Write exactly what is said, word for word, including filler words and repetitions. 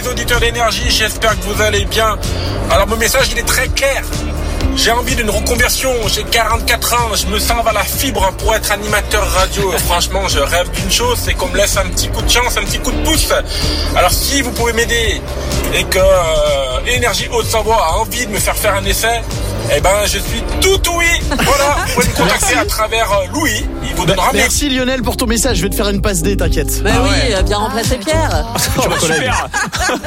auditeurs d'énergie, j'espère que vous allez bien. Alors mon message il est très clair. J'ai envie d'une reconversion, j'ai quarante-quatre ans, je me sens à la fibre pour être animateur radio. Franchement, je rêve d'une chose, c'est qu'on me laisse un petit coup de chance, un petit coup de pouce. Alors si vous pouvez m'aider et que euh, Énergie Haute-Savoie a envie de me faire faire un essai, eh ben je suis tout oui. Voilà, vous pouvez me contacter à travers euh, Louis, il vous donnera mes... Merci Lionel pour ton message, je vais te faire une passe D, t'inquiète. Bah Ah oui, ouais. bien remplacé Pierre. Tu vas Super.